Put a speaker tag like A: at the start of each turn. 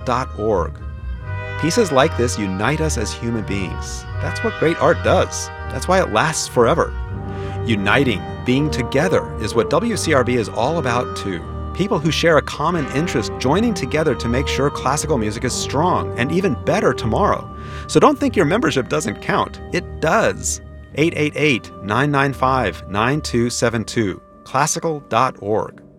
A: classical.org. Pieces like this unite us as human beings. That's what great art does. That's why it lasts forever. Uniting, being together is what WCRB is all about too. People who share a common interest joining together to make sure classical music is strong and even better tomorrow. So don't think your membership doesn't count. It does. 888-995-9272. Classical.org.